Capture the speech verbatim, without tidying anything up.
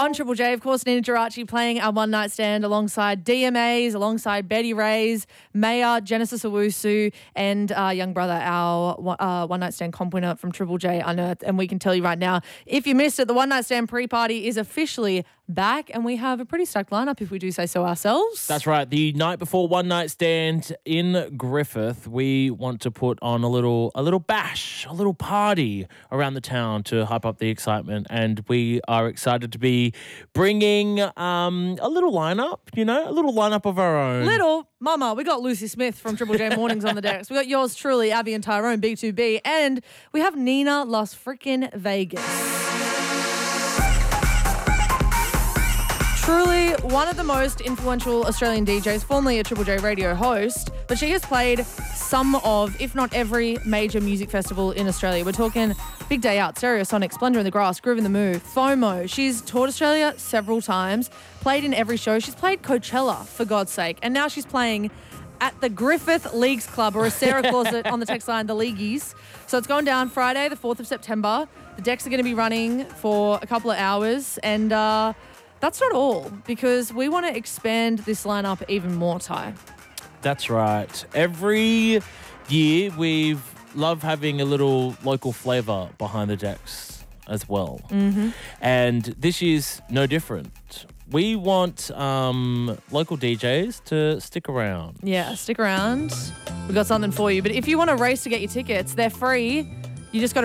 On Triple J, of course, Nina Geraci playing our One Night Stand alongside D M As, alongside Betty Rays, Maya, Genesis Owusu, and uh, Young Brother, our uh, One Night Stand comp winner from Triple J Unearthed. And we can tell you right now, if you missed it, the One Night Stand pre-party is officially back, and we have a pretty stacked lineup, if we do say so ourselves. That's right. The night before One Night Stand in Griffith, we want to put on a little a little bash, a little party around the town to hype up the excitement, and we are excited to be bringing um, a little lineup, you know, a little lineup of our own. Little, mama, we got Lucy Smith from Triple J Mornings on the decks. We got yours truly, Abby and Tyrone, B two B, and we have Nina Las Frickin' Vegas. Truly one of the most influential Australian D Js, formerly a Triple J radio host, but she has played some of, if not every, major music festival in Australia. We're talking Big Day Out, Stereosonic, Splendour in the Grass, Groove in the Move, FOMO. She's toured Australia several times, played in every show. She's played Coachella, for God's sake, and now she's playing at the Griffith Leagues Club, or as Sarah calls it on the text line, the Leagueies. So it's going down Friday, the fourth of September. The decks are going to be running for a couple of hours, and uh, that's not all, because we want to expand this lineup even more, Ty. That's right. Every year we've loved having a little local flavour behind the decks as well. Mm-hmm. And this year's no different. We want um, local D Js to stick around. Yeah, stick around. We've got something for you. But if you want to race to get your tickets, they're free. You just got to